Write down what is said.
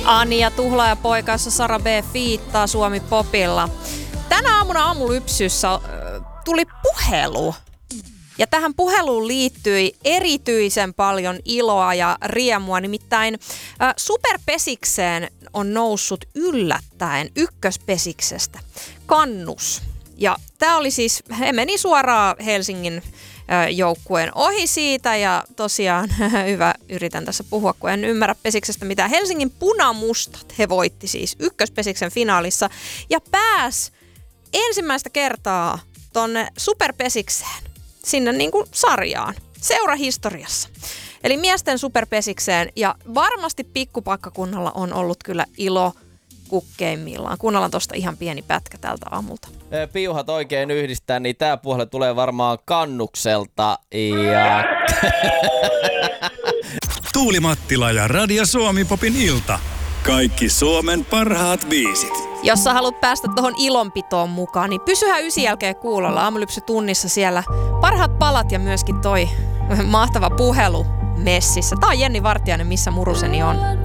Anja Tuhlaaja poikassa Sara B. fiittaa Suomi Popilla. Tänä aamuna aamulypsyssä tuli puhelu. Ja tähän puheluun liittyi erityisen paljon iloa ja riemua. Nimittäin Superpesikseen on noussut yllättäen ykköspesiksestä kannus. Ja tämä oli siis, he meni suoraan Helsingin joukkueen ohi siitä ja tosiaan hyvä, yritän tässä puhua, kun en ymmärrä pesiksestä mitään. Helsingin punamustat, he voitti siis ykköspesiksen finaalissa ja pääsi ensimmäistä kertaa tonne Superpesikseen, sinne niin kuin sarjaan, seurahistoriassa. Eli miesten Superpesikseen ja varmasti pikkupaikkakunnalla on ollut kyllä ilo kukkeimmillaan. Kuunnellaan tosta ihan pieni pätkä tältä aamulta. Piuhat oikein yhdistää, niin tää puolelle tulee varmaan Kannukselta ja... Tuuli Mattila ja Radio Suomi Popin ilta. Kaikki Suomen parhaat biisit. Jos sä haluat päästä tohon ilonpitoon mukaan, niin pysyhän 9 jälkeen kuulolla. Aamulypsytunnissa siellä parhaat palat ja myöskin toi mahtava puhelu messissä. Tää on Jenni Vartiainen, missä muruseni on.